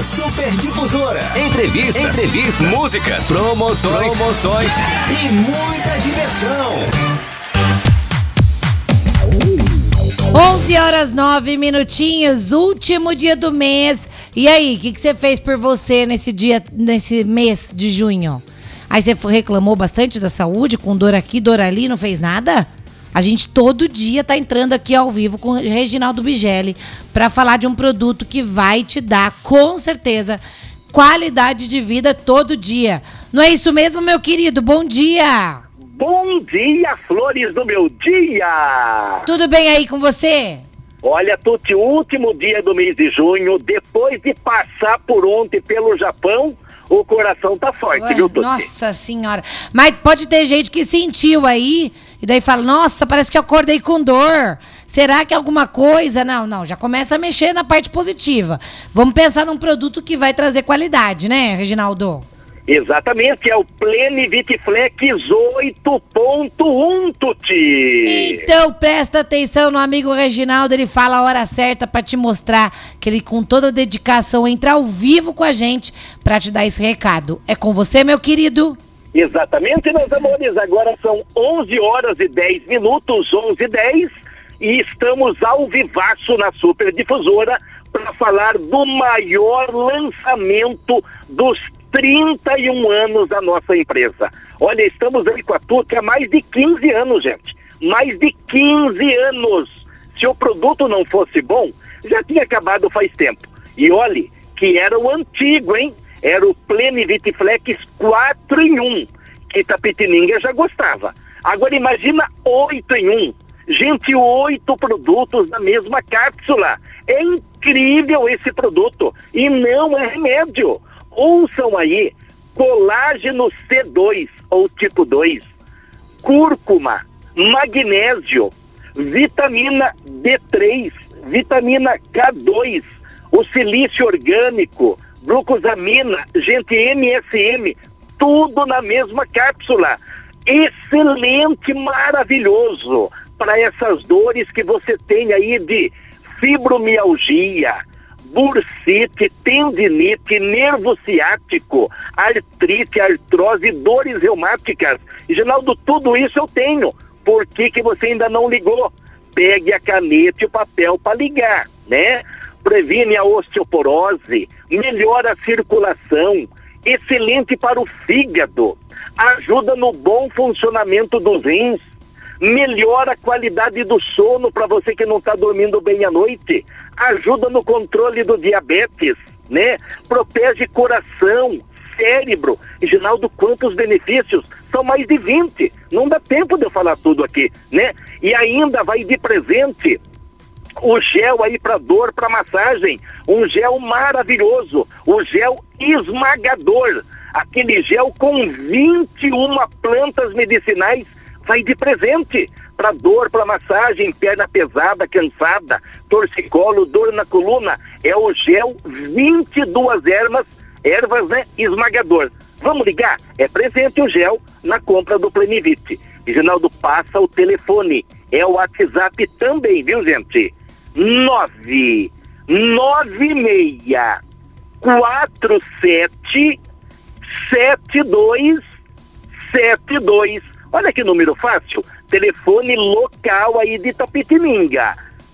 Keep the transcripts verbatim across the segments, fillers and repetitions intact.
Super Difusora. Entrevistas, Entrevistas, músicas, promoções, promoções e muita diversão. onze horas nove minutinhos, último dia do mês. E aí, o que, que você fez por você nesse dia, nesse mês de junho? Aí você reclamou bastante da saúde, com dor aqui, dor ali, não fez nada? A gente todo dia tá entrando aqui ao vivo com o Reginaldo Bigelli para falar de um produto que vai te dar, com certeza, qualidade de vida todo dia. Não é isso mesmo, meu querido? Bom dia! Bom dia, flores do meu dia! Tudo bem aí com você? Olha, Tuti, o último dia do mês de junho, depois de passar por ontem pelo Japão, o coração tá forte, Ué, viu, Tuti? Nossa senhora! Mas pode ter gente que sentiu aí e daí fala, nossa, parece que eu acordei com dor. Será que é alguma coisa? Não, não, já começa a mexer na parte positiva. Vamos pensar num produto que vai trazer qualidade, né, Reginaldo? Exatamente, é o Plenivitiflex oito ponto um, Tuti. Então presta atenção no amigo Reginaldo, ele fala a hora certa para te mostrar que ele com toda a dedicação entra ao vivo com a gente para te dar esse recado. É com você, meu querido? Exatamente, meus amores, agora são onze horas e dez minutos, onze e dez, e estamos ao vivaço na Super Difusora para falar do maior lançamento dos trinta e um anos da nossa empresa. Olha, estamos aí com a Tuti há mais de quinze anos, gente. Mais de quinze anos. Se o produto não fosse bom, já tinha acabado faz tempo. E olhe, que era o antigo, hein? Era o Plenivitiflex quatro em um, que Itapetininga já gostava. Agora imagina oito em um. Gente, oito produtos na mesma cápsula. É incrível esse produto. E não é remédio. Ouçam aí, colágeno C dois, ou tipo dois, cúrcuma, magnésio, vitamina D três, vitamina K dois, o silício orgânico, glucosamina, gente, M S M, tudo na mesma cápsula. Excelente, maravilhoso para essas dores que você tem aí de fibromialgia, bursite, tendinite, nervo ciático, artrite, artrose, dores reumáticas. Geraldo, tudo isso eu tenho. Por que que você ainda não ligou? Pegue a caneta e o papel para ligar, né? Previne a osteoporose, melhora a circulação, excelente para o fígado, ajuda no bom funcionamento dos rins, melhora a qualidade do sono para você que não está dormindo bem à noite, ajuda no controle do diabetes, né? Protege coração, cérebro. E, Ginaldo, quantos benefícios? São mais de vinte. Não dá tempo de eu falar tudo aqui, né? E ainda vai de presente o gel aí para dor, para massagem. Um gel maravilhoso. O gel esmagador. Aquele gel com vinte e uma plantas medicinais vai de presente para dor, para massagem, perna pesada, cansada, torcicolo, dor na coluna. É o gel vinte e duas ervas, ervas, né? Esmagador. Vamos ligar? É presente o gel na compra do Plenivit. Reginaldo, passa o telefone. É o WhatsApp também, viu, gente? nove nove seis quatro sete sete dois sete dois. Olha que número fácil. Telefone local aí de Itapetininga.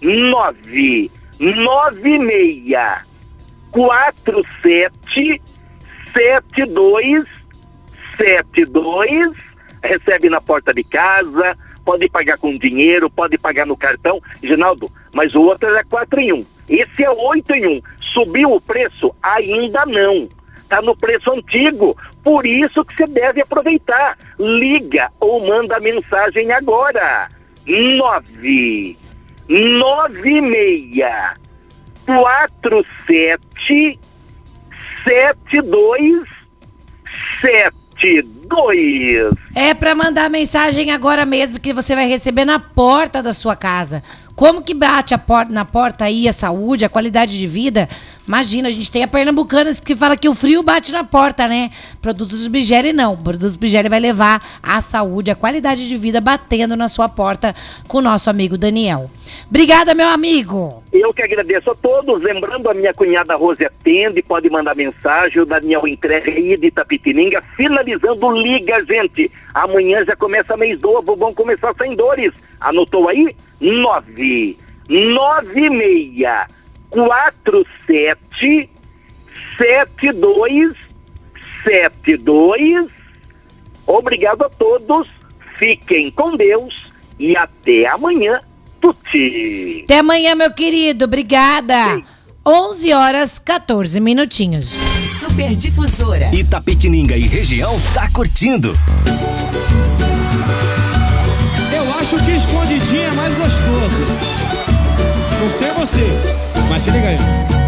nove nove seis quatro sete sete dois sete dois. Recebe na porta de casa, pode pagar com dinheiro, pode pagar no cartão. Ginaldo, mas o outro é quatro em um. Esse é oito em um. Subiu o preço? Ainda não. Está no preço antigo. Por isso que você deve aproveitar. Liga ou manda mensagem agora. nove nove seis quatro sete sete dois sete dois. É para mandar mensagem agora mesmo, que você vai receber na porta da sua casa. Como que bate a porta, na porta aí a saúde, a qualidade de vida? Imagina, a gente tem a Pernambucanas que fala que o frio bate na porta, né? Produtos Bigele não. Produtos Bigele vai levar a saúde, a qualidade de vida batendo na sua porta com o nosso amigo Daniel. Obrigada, meu amigo. Eu que agradeço a todos. Lembrando, a minha cunhada Rose atende, pode mandar mensagem. O Daniel entrega aí de Itapetininga. Finalizando, liga, gente. Amanhã já começa mês novo, vão começar sem dores. Anotou aí? Nove. Nove meia. Quatro, sete, sete, dois, sete, dois. Obrigado a todos. Fiquem com Deus e até amanhã. Tuti. Até amanhã, meu querido. Obrigada. Sim. onze horas, quatorze minutinhos. Super Difusora. Itapetininga e região tá curtindo. Eu acho que escondidinho é mais gostoso. Não sei você, mas se liga aí.